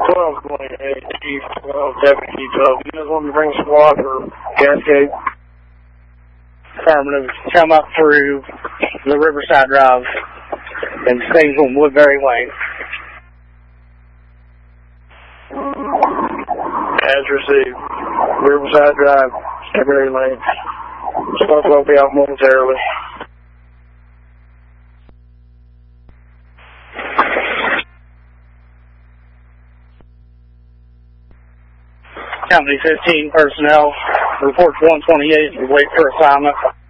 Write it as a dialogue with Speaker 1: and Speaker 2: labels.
Speaker 1: 1228, Chief 12, Deputy 12. You just want to bring squad for Cascade?
Speaker 2: Affirmative. Come up through the Riverside Drive and stays on Woodbury Lane.
Speaker 1: As received. Riverside Drive, Woodbury Lane. Squad will be out momentarily.
Speaker 2: Company 15 personnel report 128 and wait for assignment.